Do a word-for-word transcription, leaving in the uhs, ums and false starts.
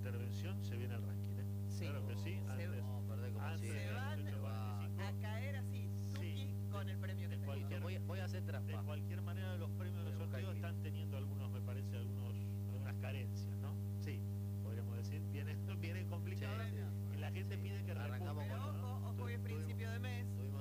intervención se viene el ranking, ¿eh? Sí. Claro que sí. Se, Antes, no, como antes se van a caer así, tuki, sí, con el premio que de tenemos. cualquier, voy, voy a hacer trampa. de cualquier manera de los premios